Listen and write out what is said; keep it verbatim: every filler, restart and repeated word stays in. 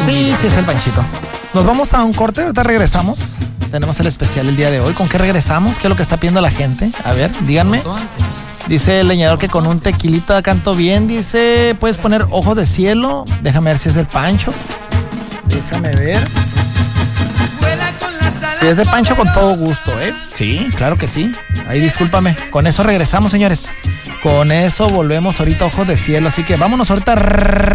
Sí, sí, es el Panchito. Nos vamos a un corte, ahorita regresamos. Tenemos el especial el día de hoy. ¿Con qué regresamos? ¿Qué es lo que está pidiendo la gente? A ver, díganme. Dice el leñador que con un tequilita canto bien. Dice, ¿puedes poner Ojos de Cielo? Déjame ver si es del Pancho. Déjame ver. Si es de Pancho, con todo gusto, ¿eh? Sí, claro que sí. Ahí discúlpame. Con eso regresamos, señores. Con eso volvemos ahorita, Ojos de Cielo. Así que vámonos ahorita.